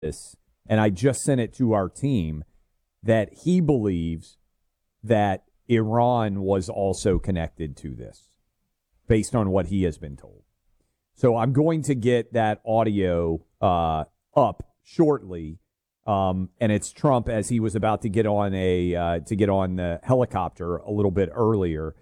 this, and I just sent it to our team, that he believes that Iran was also connected to this, based on what he has been told. So I'm going to get that audio up shortly, and it's Trump as he was about to get on the helicopter a little bit earlier.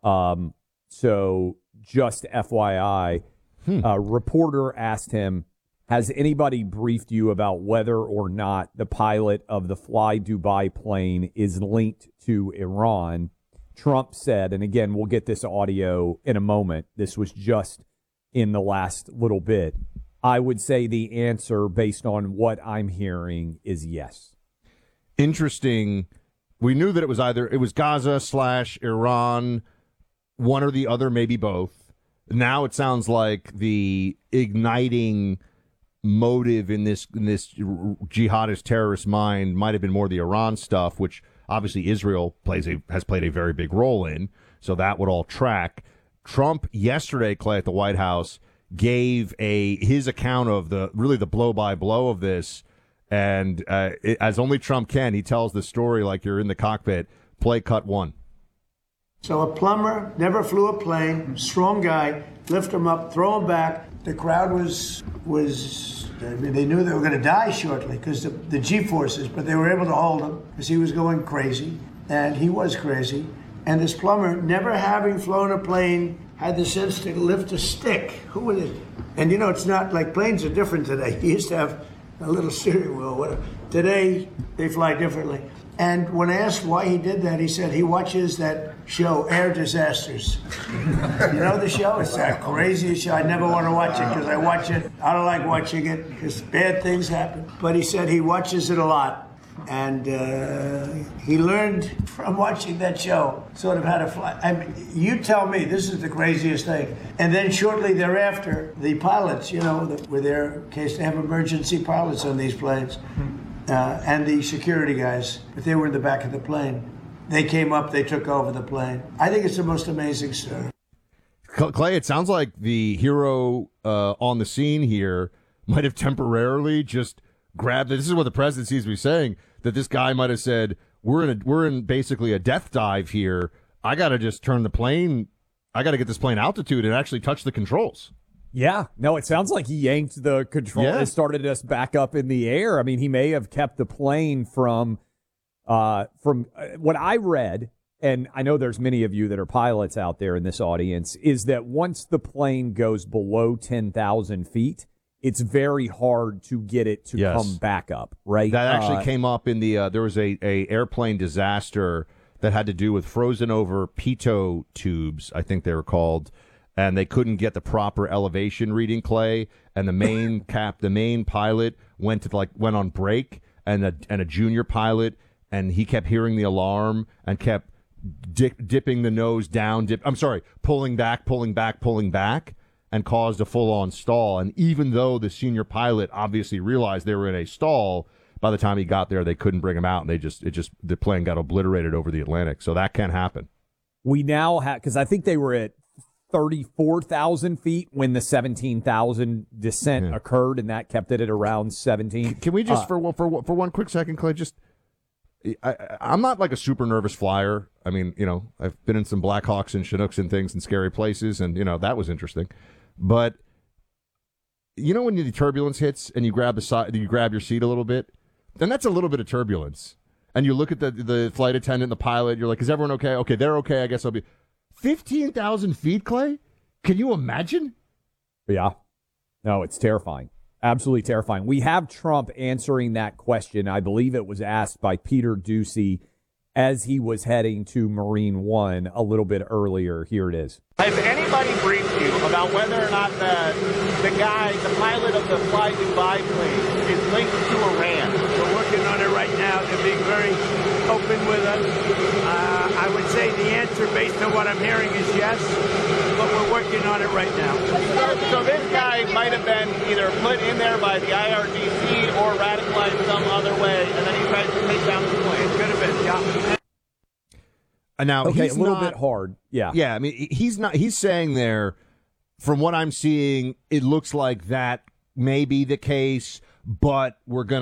So just FYI, a reporter asked him, has anybody briefed you about whether or not the pilot of the Fly Dubai plane is linked to Iran? Trump said, and again, we'll get this audio in a moment. This was just in the last little bit. I would say the answer, based on what I'm hearing, is yes. Interesting. We knew that it was Gaza/Iran, one or the other, maybe both. Now it sounds like the igniting motive in this jihadist terrorist mind might have been more the Iran stuff, which obviously Israel has played a very big role in. So that would all track. Trump yesterday, Clay, at the White House, gave his account of the blow by blow of this, and as only Trump can, he tells the story like you're in the cockpit. Play cut 1. So a plumber, never flew a plane, strong guy, lift him up, throw him back. The crowd was they knew they were going to die shortly because the G-forces, but they were able to hold him because he was going crazy, and he was crazy. And this plumber, never having flown a plane, had the sense to lift a stick. Who would it? And it's not like planes are different today. He used to have a little steering wheel, whatever. Today, they fly differently. And when asked why he did that, he said he watches that show, Air Disasters. You know the show? It's that crazy show. I never want to watch it because I watch it. I don't like watching it because bad things happen. But he said he watches it a lot. And he learned from watching that show sort of how to fly. I mean, you tell me, this is the craziest thing. And then shortly thereafter, the pilots, were there in case they have emergency pilots on these planes. And the security guys, if they were in the back of the plane, they came up, they took over the plane. I think it's the most amazing story. Clay, it sounds like the hero on the scene here might have temporarily just grabbed it. This is what the president seems to be saying, that this guy might have said, we're in basically a death dive here. I got to just turn the plane. I got to get this plane altitude and actually touch the controls. Yeah, no, it sounds like he yanked the control and started us back up in the air. I mean, he may have kept the plane from what I read, and I know there's many of you that are pilots out there in this audience, is that once the plane goes below 10,000 feet, it's very hard to get it to come back up, right? That actually came up in the there was a airplane disaster that had to do with frozen over pitot tubes, I think they were called. And they couldn't get the proper elevation reading, Clay. And the main pilot went on break, and a junior pilot, and he kept hearing the alarm and kept dipping the nose down. Pulling back, and caused a full-on stall. And even though the senior pilot obviously realized they were in a stall, by the time he got there, they couldn't bring him out, and the plane got obliterated over the Atlantic. So that can happen. We now have, because I think they were at 34,000 feet when the 17,000 descent occurred, and that kept it at around 17. Can we just, for one quick second, Clay, I'm not like a super nervous flyer. I mean, I've been in some Blackhawks and Chinooks and things in scary places, and, that was interesting. But, when the turbulence hits and you grab your seat a little bit, then that's a little bit of turbulence. And you look at the flight attendant, the pilot, you're like, is everyone okay? Okay, they're okay, I guess I'll be... 15,000 feet, Clay? Can you imagine? Yeah. No, it's terrifying. Absolutely terrifying. We have Trump answering that question. I believe it was asked by Peter Doocy as he was heading to Marine One a little bit earlier. Here it is. Has anybody briefed you about whether or not the pilot of the Fly Dubai plane is linked to Iran? We're working on it right now. They're being very open with us. I would say the answer, based on what I'm hearing, is yes, but we're working on it right now. So this guy might have been either put in there by the IRGC or radicalized some other way, and then he tries to take down the plane. It could have been, yeah. Now, okay, he's a little bit hard. Yeah. Yeah, I mean, he's saying there, from what I'm seeing, it looks like that may be the case, but we're going